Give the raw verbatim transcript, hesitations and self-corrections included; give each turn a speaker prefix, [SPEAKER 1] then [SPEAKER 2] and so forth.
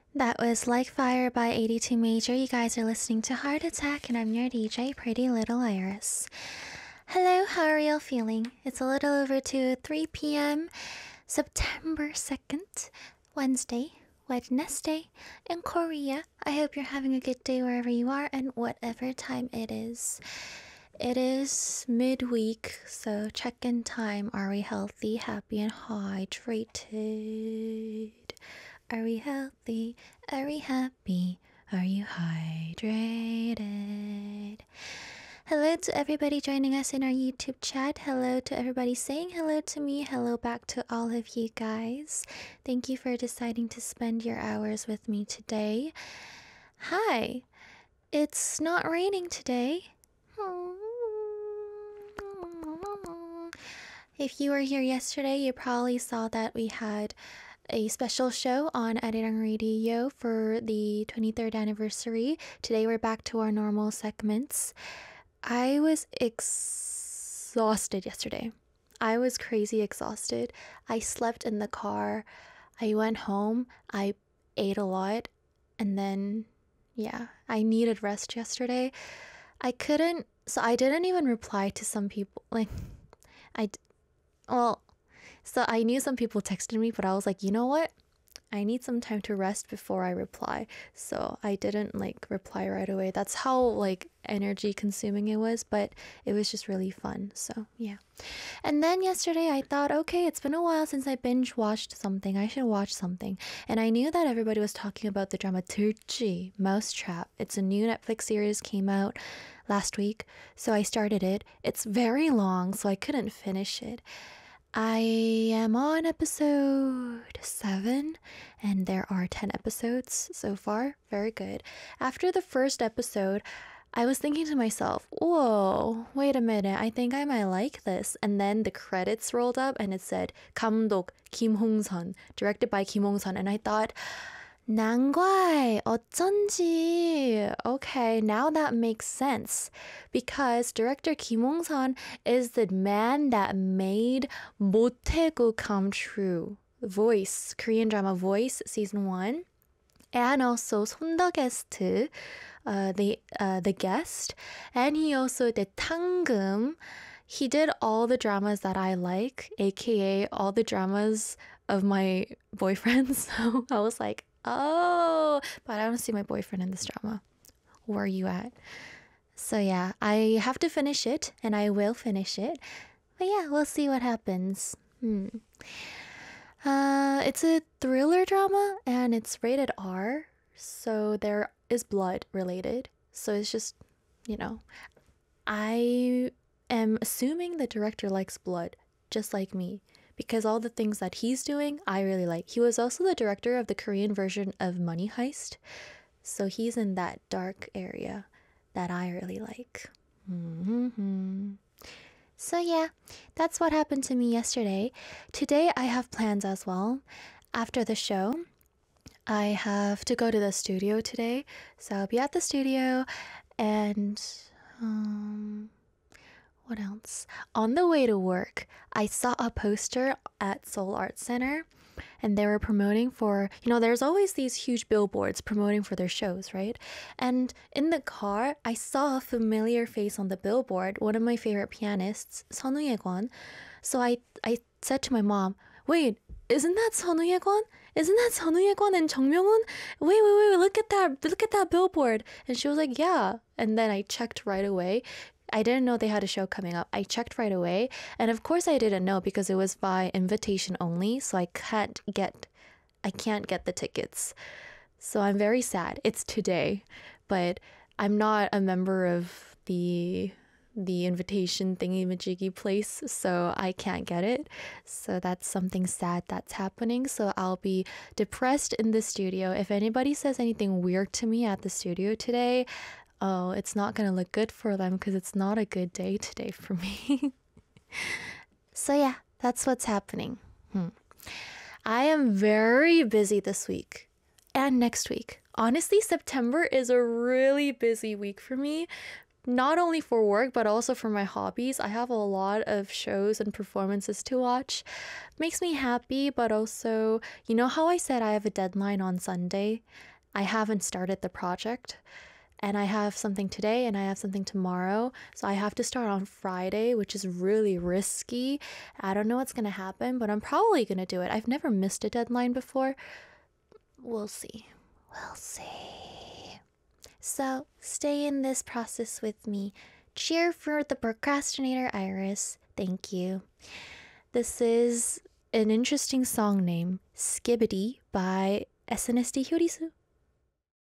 [SPEAKER 1] That was Like Fire by eighty-two Major. You guys are listening to Heart Attack, and I'm your D J, Pretty Little Iris. Hello, how are y'all feeling? It's a little over to three p.m. September second, Wednesday, Wednesday in Korea. I hope you're having a good day wherever you are and whatever time it is. It is midweek, so check-in time. Are we healthy, happy, and hydrated? Are we healthy? Are we happy? Are you hydrated? Hello to everybody joining us in our YouTube chat. Hello to everybody saying hello to me. Hello back to all of you guys. Thank you for deciding to spend your hours with me today. Hi. It's not raining today. If you were here yesterday, you probably saw that we had a special show on Arirang Radio for the twenty-third anniversary. Today we're back to our normal segments. I was exhausted yesterday. I was crazy exhausted. I slept in the car. I went home. I ate a lot. And then, yeah, I needed rest yesterday. I couldn't, so I didn't even reply to some people. Like, I, well, So I knew some people texted me, but I was like, you know what? I need some time to rest before I reply. So I didn't like reply right away. That's how like energy consuming it was, but it was just really fun. So yeah. And then yesterday I thought, okay, it's been a while since I binge watched something. I should watch something. And I knew that everybody was talking about the drama 들쥐, Mousetrap. It's a new Netflix series, came out last week. So I started it. It's very long, so I couldn't finish it. I am on episode seven, and there are ten episodes so far. Very good. After the first episode, I was thinking to myself, whoa, wait a minute, I think I might like this. And then the credits rolled up and it said, 감독 Kim Hong-sun, directed by Kim Hong-sun. And I thought, 난과이, 어쩐지. Okay, now that makes sense. Because director Kim Hong-sun is the man that made 못해고 come true. Voice, Korean drama Voice, season one. And also 손더게스트, uh, the, uh, the guest. And he also did 당금. He did all the dramas that I like, aka all the dramas of my boyfriends. So I was like, oh, but I don't see my boyfriend in this drama. Where are you at? So yeah, I have to finish it, and I will finish it. But yeah, we'll see what happens. Hmm. Uh, it's a thriller drama, and it's rated R, so there is blood related. So it's just, you know, I am assuming the director likes blood, just like me. Because all the things that he's doing, I really like. He was also the director of the Korean version of Money Heist. So he's in that dark area that I really like. Mm-hmm. So yeah, that's what happened to me yesterday. Today I have plans as well. After the show, I have to go to the studio today. So I'll be at the studio and... Um, What else? On the way to work, I saw a poster at Seoul Arts Center, and they were promoting for, you know, there's always these huge billboards promoting for their shows, right? And in the car, I saw a familiar face on the billboard, one of my favorite pianists, Sonu Ye-kwon. So I, I said to my mom, wait, isn't that Sonu Ye-kwon? Isn't that Sonu Ye-kwon and Jung Myung-un? Wait, wait, wait, look at that, look at that billboard. And she was like, yeah. And then I checked right away. I didn't know they had a show coming up. I checked right away. And of course I didn't know because it was by invitation only. So I can't get, I can't get the tickets. So I'm very sad. It's today, but I'm not a member of the, the invitation thingy-majiggy place. So I can't get it. So that's something sad that's happening. So I'll be depressed in the studio. If anybody says anything weird to me at the studio today, oh, it's not gonna look good for them because it's not a good day today for me. So yeah, that's what's happening. Hmm. I am very busy this week and next week. Honestly, September is a really busy week for me. not only for work but also for my hobbies. I have a lot of shows and performances to watch. Makes me happy, but also, you know how I said I have a deadline on Sunday? I haven't started the project. And I have something today and I have something tomorrow. So I have to start on Friday, which is really risky. I don't know what's going to happen, but I'm probably going to do it. I've never missed a deadline before. We'll see. We'll see. So stay in this process with me. Cheer for the procrastinator Iris. Thank you. This is an interesting song name, Skibidi by S N S D Hyorisu.